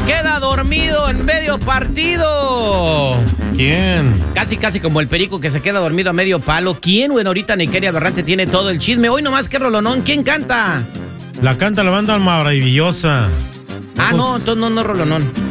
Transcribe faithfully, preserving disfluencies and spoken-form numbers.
queda dormido en medio partido? ¿Quién? Casi, casi como el perico que se queda dormido a medio palo. ¿Quién? Bueno, ahorita Nekeria Berrante tiene todo el chisme. Hoy nomás que rolonón. ¿Quién canta? La canta la banda maravillosa. Ah, no, entonces no, no rolonón.